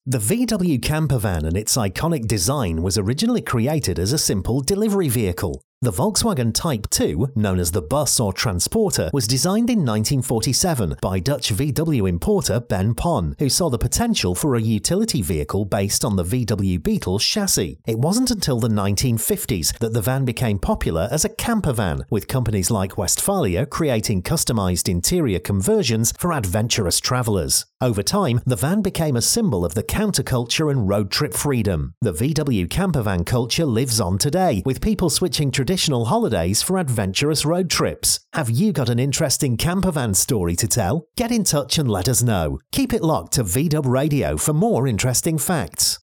The VW campervan and its iconic design was originally created as a simple delivery vehicle. The Volkswagen Type 2, known as the bus or transporter, was designed in 1947 by Dutch VW importer Ben Pon, who saw the potential for a utility vehicle based on the VW Beetle chassis. It wasn't until the 1950s that the van became popular as a campervan, with companies like Westfalia creating customized interior conversions for adventurous travelers. Over time, the van became a symbol of the counterculture and road trip freedom. The VW campervan culture lives on today, with people switching traditional holidays for adventurous road trips. Have you got an interesting campervan story to tell? Get in touch and let us know. Keep it locked to VW Radio for more interesting facts.